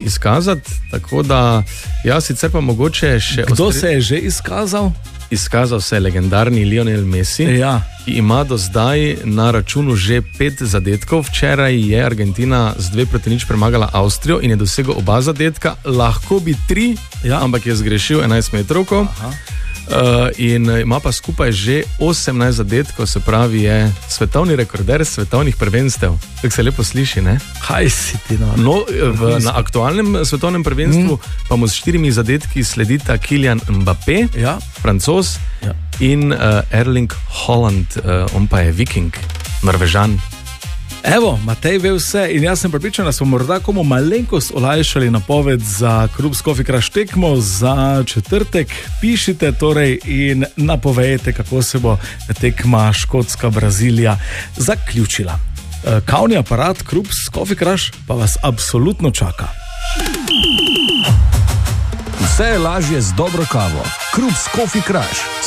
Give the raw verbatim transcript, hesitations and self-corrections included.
izkazati, tako da jaz sicer pa mogoče še... Kdo ostri... se je že izkazal? Izkazal se je legendarni Lionel Messi, ja. ki ima do zdaj na računu že pet zadetkov. Včeraj je Argentina z dve proti nič premagala Avstrijo in je dosegel oba zadetka, lahko bi tri, ja. ampak je zgrešil enajst metrovko. Uh, in ima pa skupaj že osemnajst zadetkov, se pravi, je svetovni rekorder svetovnih prvenstev. Tako se lepo sliši, ne? Kaj si ti no? No, v, na aktualnem svetovnem prvenstvu mm. pa mu s štirimi zadetki sledita Kylian Mbappé, ja. Francoz, ja. in uh, Erling Haaland, uh, on pa je Viking, Norvežan. Evo, Matej ve vse in jaz sem pripričan, da smo morda komu malenkost olajšali napoved za Krup's Coffee Crush tekmo za četrtek. Pišite torej in napovejte, kako se bo tekma Škotska-Brazilija zaključila. Kavni aparat Krup's Coffee Crush pa vas absolutno čaka. Vse je lažje z dobro kavo. Krup's Coffee Crush.